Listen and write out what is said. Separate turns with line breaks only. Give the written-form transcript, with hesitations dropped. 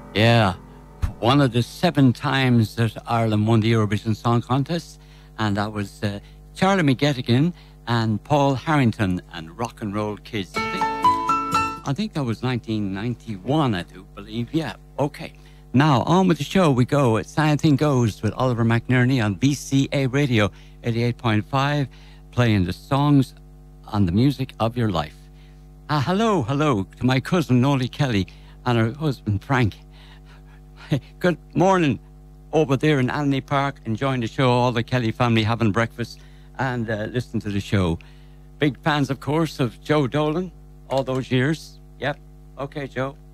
Yeah, one of the 7 times that Ireland won the Eurovision Song Contest, and that was Charlie McGettigan and Paul Harrington and Rock and Roll Kids. I think that was 1991, I do believe. Yeah, okay. Now, on with the show we go. It's Anything Goes with Oliver McNerney on BCA Radio 88.5, playing the songs on the music of your life. Hello to my cousin Nolly Kelly and her husband Frank. Good morning over there in Alney Park, enjoying the show, all the Kelly family having breakfast and listening to the show. Big fans, of course, of Joe Dolan all those years. Yep. Okay, Joe.